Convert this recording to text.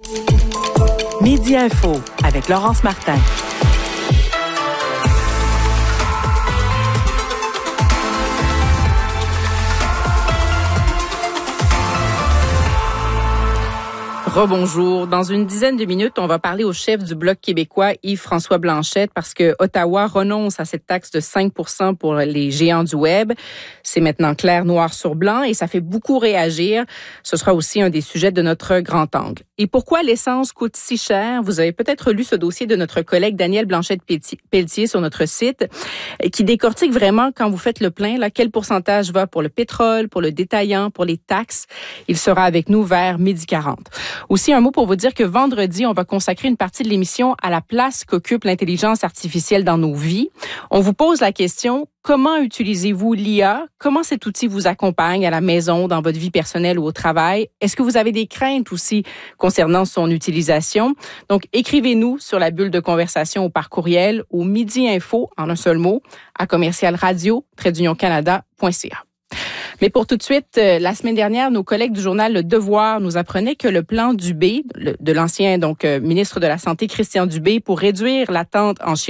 Midi Info avec Laurence Martin. Rebonjour. Dans une dizaine de minutes, on va parler au chef du Bloc québécois, Yves-François Blanchet, parce que Ottawa renonce à cette taxe de 5 % pour les géants du Web. C'est maintenant clair, noir sur blanc, et ça fait beaucoup réagir. Ce sera aussi un des sujets de notre grand angle. Et pourquoi l'essence coûte si cher? Vous avez peut-être lu ce dossier de notre collègue Daniel Blanchet-Pelletier sur notre site, qui décortique vraiment, quand vous faites le plein, là, quel pourcentage va pour le pétrole, pour le détaillant, pour les taxes. Il sera avec nous vers 12h40. Aussi, un mot pour vous dire que vendredi, on va consacrer une partie de l'émission à la place qu'occupe l'intelligence artificielle dans nos vies. On vous pose la question, comment utilisez-vous l'IA? Comment cet outil vous accompagne à la maison, dans votre vie personnelle ou au travail? Est-ce que vous avez des craintes aussi concernant son utilisation? Donc, écrivez-nous sur la bulle de conversation ou par courriel au midi-info, en un seul mot, à commercialradio-canada.ca. Mais pour tout de suite, la semaine dernière, nos collègues du journal Le Devoir nous apprenaient que le plan Dubé, de l'ancien ministre de la Santé Christian Dubé, pour réduire l'attente en